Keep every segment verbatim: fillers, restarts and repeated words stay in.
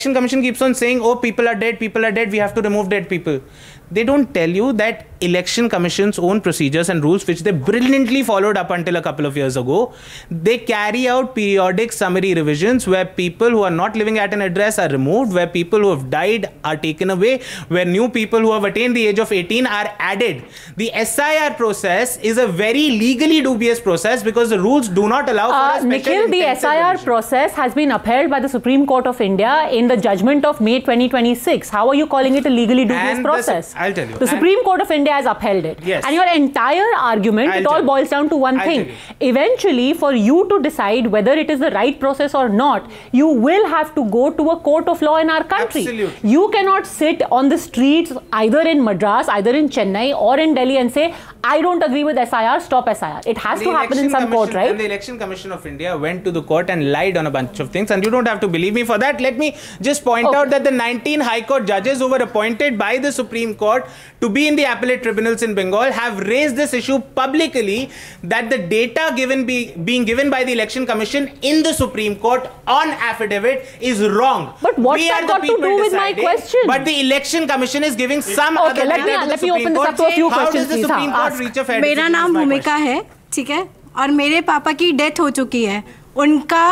Election Commission keeps on saying, oh, people are dead, people are dead, we have to remove dead people. They don't tell you that Election Commission's own procedures and rules, which they brilliantly followed up until a couple of years ago, they carry out periodic summary revisions where people who are not living at an address are removed, where people who have died are taken away, where new people who have attained the age of eighteen are added. The S I R process is a very legally dubious process because the rules do not allow for uh, a special Nikhil, the S I R revision. process has been upheld by the Supreme Court of India in the judgment of May twenty twenty-six. How are you calling it a legally dubious And process? The, I'll tell you. The Supreme Court of India has upheld it. Yes. And your entire argument, I'll it all boils down to one I'll thing. Eventually, for you to decide whether it is the right process or not, you will have to go to a court of law in our country. Absolutely. You cannot sit on the streets either in Madras, either in Chennai or in Delhi and say, I don't agree with S I R, stop S I R. It has The to happen in some court, right? And the Election Commission of India went to the court and lied on a bunch of things, and you don't have to believe me for that. Let me just point Okay. out that the nineteen High Court judges who were appointed by the Supreme Court to be in the appellate tribunals in Bengal have raised this issue publicly, that the data given be, being given by the Election Commission in the Supreme Court on affidavit is wrong. But what's We that are the got to people do with my deciding, question? But the Election Commission is giving some Okay, other let me- mandate to the let me Supreme open this Court. up to a few How questions, does the please. Supreme हाँ, Court ask. reach a fair मेरा decision? नाम is my भूमिका question. है, ठीक है, और मेरे पापा की डेथ हो चुकी है. उनका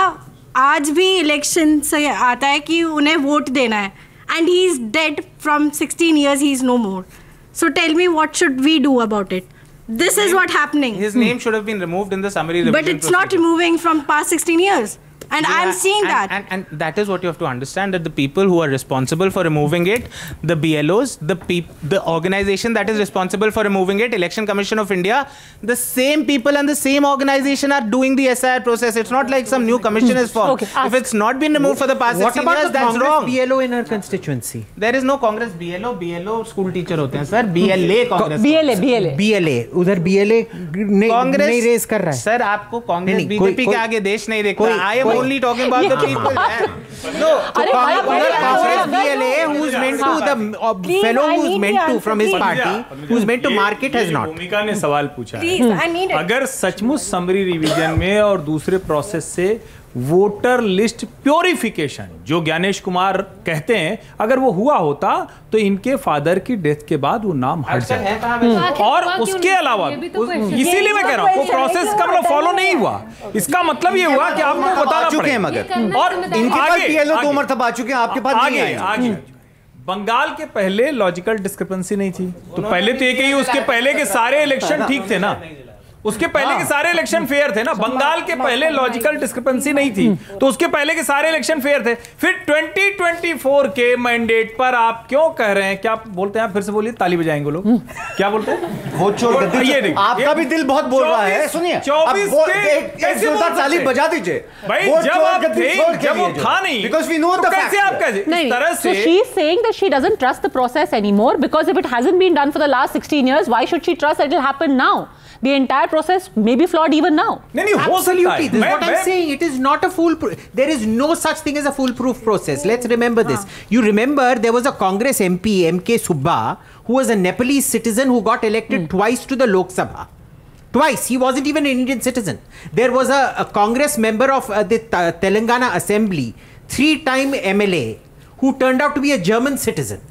आज भी इलेक्शन से आता है कि उन्हें वोट देना है, and he is dead from sixteen years. He is no more. So tell me, what should we do about it? This is what happening. His name should have been removed in the summary revision But it's not procedure. removing from past sixteen years. And Yeah, I'm seeing and, that. And, and that is what you have to understand, that the people who are responsible for removing it, the B L Os, the peop, the organization that is responsible for removing it, Election Commission of India, the same people and the same organization are doing the S I R process. It's not like some new commission is formed. Okay, if ask. it's not been removed for the past What sixteen about years, the that's Congress wrong. B L O in her constituency? There is no Congress B L O. B L O school teacher होते हैं sir. B L A Congress. B L A, B L A. B L A उधर B L A नहीं कांग्रेस नहीं race कर रहा है. Sir आपको कांग्रेस नहीं, नहीं, बीजेपी कोई- के आगे देश नहीं देखता. कोई- आई एम कोई- only talking about the people. No अरे भाई, भाई, Congress भाई, B L A who's meant to the uh, Please, fellow I who's need meant the to answer, from his please. party who's meant to ये- market ये has जो not. भूमिका ने सवाल पूछा है. Please, I need it. अगर सचमुच समरी रिवीजन में और दूसरे प्रोसेस से वोटर लिस्ट प्योरिफिकेशन जो ज्ञानेश कुमार कहते हैं, अगर वो हुआ होता तो इनके फादर की डेथ के बाद वो नाम हट जाता. और उसके अलावा उस- इसीलिए मैं कह रहा हूँ वो प्रोसेस का मतलब फॉलो नहीं हुआ. इसका मतलब ये हुआ कि आपको बताना आ चुके पड़ेगा. हैं मगर और इनके पास आगे- पीएलओ दो आगे- मरतबा आ चुके हैं, आपके पास नहीं आगे आए. आगे बंगाल के पहले लॉजिकल डिस्क्रिपेंसी नहीं थी, तो पहले तो ये कही उसके पहले के सारे इलेक्शन ठीक थे ना. उसके पहले के सारे इलेक्शन फेयर थे ना. बंगाल के पहले लॉजिकल डिस्क्रिपेंसी नहीं थी, तो उसके पहले के सारे इलेक्शन फेयर थे. फिर ट्वेंटी ट्वेंटी फोर के मैंडेट पर आप क्यों कह रहे हैं? क्या बोलते हैं? फिर से बोलिए, ताली बजाएंगे लोग. क्या बोलते हैं? वो चोर गद्दी ये चोर- देखिए, आपका ये भी दिल बहुत बोल रहा है. चौबीस सुनिए, अब चौबीस वो- के एक- एक कैसे जोरदार बोल ताली सकते? बजा दीजिए. भाई वो जब चोर आप गद्दी थे, छोड़ के जब वो लिए जो- था नहीं, Because we know तो the कैसे facts आप कैसे No, इस तरह so से she's saying that she doesn't trust the process anymore because if it hasn't been done for the last sixteen years, why should she trust that it will happen now? The entire process may be flawed even now. नहीं नहीं हो सकता Absolutely, है. this is मैं- what I'm मैं- saying. It is not a fool. There is no such thing as a foolproof process. Let's remember this. You remember there was a Congress M P, M K Subba, who was a Nepalese citizen who got elected twice to the Lok Sabha. Twice. He wasn't even an Indian citizen. There was a, a Congress member of uh, the uh, Telangana Assembly, three-time M L A, who turned out to be a German citizen.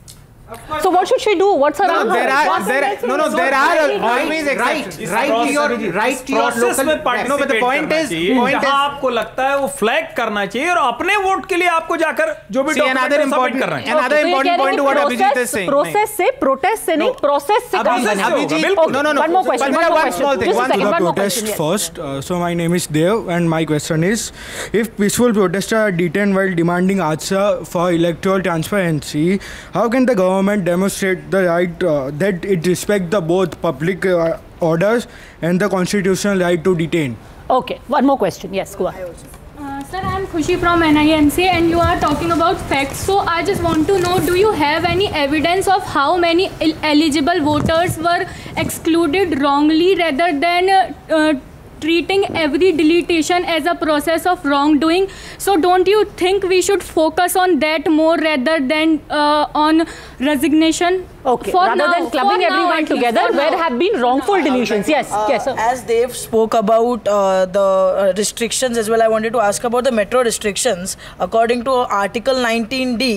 So what should she do? What's her No, answer? there are What's her there are, answer? no no So there are right, always right, exceptions. right to your right to your process local. में participate No, but the point करना is- चाहिए. point जहां is- आपको लगता है वो flag करना चाहिए और अपने वोट के लिए आपको जाकर जो भी See, document another है, submit important- करना चाहिए. another तो ये important कह रहे point हैं to what कि Abhijit is process- saying. Process से प्रोटेस्ट से नहीं, प्रोसेस से काम Abhijit बनेगा. से होगा, Abhijit, बिल्कुल. no, no, no. One more question. But One more one question. small thing, Just a one second. small One more protest question. Yes. first. Uh, so my name is Dev, and my question is: if peaceful protesters are detained while demanding answer for electoral transparency, how can the government demonstrate the right uh, that it respects the both public uh, orders and the constitutional right to detain? Okay. One more question. Yes, go ahead. Uh, sir, I am Khushi from N I N C and you are talking about facts. So I just want to know, do you have any evidence of how many el eligible voters were excluded wrongly rather than uh, uh, treating every deletion as a process of wrongdoing. So don't you think we should focus on that more rather than uh, on resignation? Okay, For rather now- than clubbing for now everyone at least, together, for where now. have been wrongful deletions. Yes, Uh, yes. Sir. As Dev spoke about uh, the uh, restrictions as well, I wanted to ask about the metro restrictions. According to Article nineteen D,